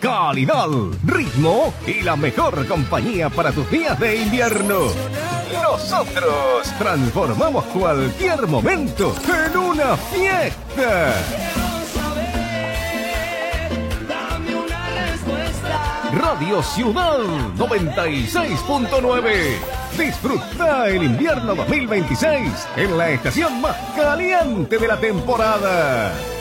calidad, ritmo y la mejor compañía para tus días de invierno. Nosotros transformamos cualquier momento en una fiesta. Radio Ciudad 96.9. Disfruta el invierno 2026 en la estación más caliente de la temporada.